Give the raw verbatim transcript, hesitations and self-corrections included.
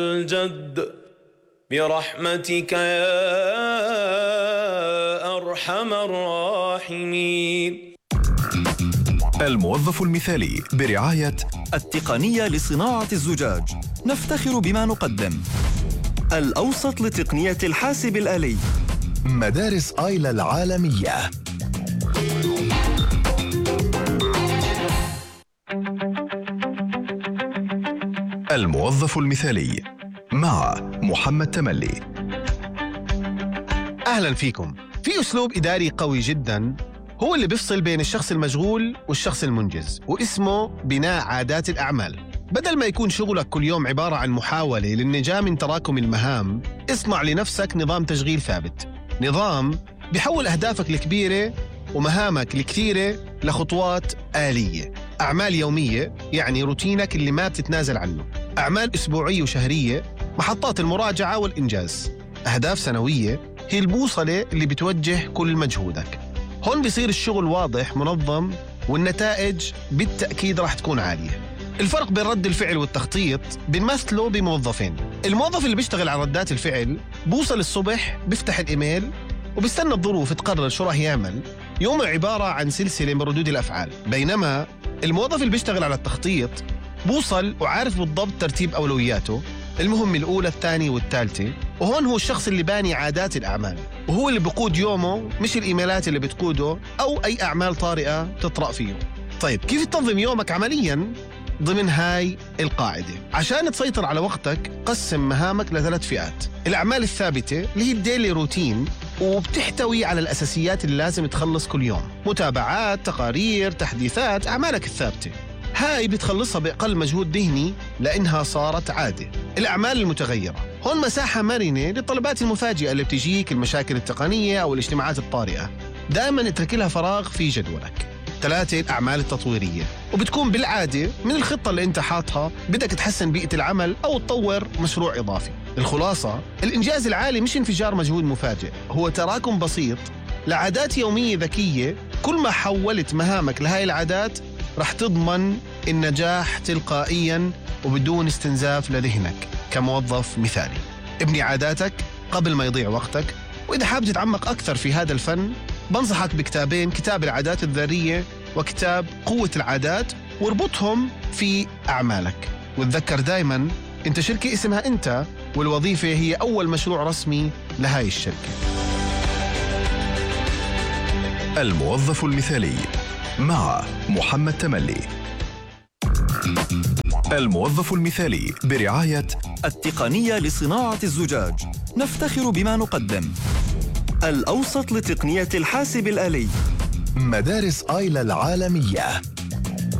الجد برحمتك يا أرحم الراحمين. الموظف المثالي برعاية التقنية لصناعة الزجاج. نفتخر بما نقدم. الأوسط لتقنية الحاسب الآلي. مدارس آيلا العالمية. الموظف المثالي مع محمد تملي. أهلا فيكم. في أسلوب إداري قوي جدا هو اللي بيفصل بين الشخص المشغول والشخص المنجز، واسمه بناء عادات الأعمال. بدل ما يكون شغلك كل يوم عبارة عن محاولة للنجاة من تراكم المهام، اصنع لنفسك نظام تشغيل ثابت، نظام بيحول أهدافك الكبيرة ومهامك الكثيرة لخطوات آلية. أعمال يومية يعني روتينك اللي ما بتتنازل عنه، أعمال أسبوعية وشهرية محطات المراجعة والإنجاز، أهداف سنوية هي البوصلة اللي بتوجه كل مجهودك. هون بيصير الشغل واضح منظم والنتائج بالتأكيد راح تكون عالية. الفرق بين رد الفعل والتخطيط بنمثله بموظفين. الموظف اللي بيشتغل على ردات الفعل بوصل الصبح بيفتح الإيميل وبيستنى الظروف تقرر شو راح يعمل. يومه عبارة عن سلسلة من ردود الأفعال. بينما الموظف اللي بيشتغل على التخطيط بوصل وعارف بالضبط ترتيب أولوياته، المهمة الأولى الثانية والثالثة. وهون هو الشخص اللي باني عادات الأعمال، وهو اللي بقود يومه مش الإيميلات اللي بتقوده أو أي أعمال طارئة تطرأ فيه. طيب كيف تنظم يومك عملياً ضمن هاي القاعدة؟ عشان تسيطر على وقتك قسم مهامك لثلاث فئات. الأعمال الثابتة اللي هي الديلي روتين، وبتحتوي على الأساسيات اللي لازم تخلص كل يوم، متابعات، تقارير، تحديثات، أعمالك الثابتة. هاي بتخلصها بأقل مجهود ذهني لأنها صارت عادة. الأعمال المتغيرة هون مساحة مرنة للطلبات المفاجئة اللي بتجيك، المشاكل التقنية أو الاجتماعات الطارئة، دائما اترك لها فراغ في جدولك. ثلاثة الأعمال التطويرية، وبتكون بالعادة من الخطة اللي انت حاطها، بدك تحسن بيئة العمل أو تطور مشروع إضافي. الخلاصة الإنجاز العالي مش انفجار مجهود مفاجئ، هو تراكم بسيط لعادات يومية ذكية. كل ما حولت مهامك لهاي العادات رح تضمن النجاح تلقائياً وبدون استنزاف لذهنك كموظف مثالي. ابني عاداتك قبل ما يضيع وقتك. وإذا حابب تتعمق أكثر في هذا الفن بنصحك بكتابين، كتاب العادات الذرية وكتاب قوة العادات، واربطهم في أعمالك. وتذكر دايماً أنت شركة اسمها أنت، والوظيفة هي أول مشروع رسمي لهاي الشركة. الموظف المثالي مع محمد تملي. الموظف المثالي برعاية التقنية لصناعة الزجاج. نفتخر بما نقدم. الأوسط لتقنية الحاسب الآلي. مدارس آيلا العالمية.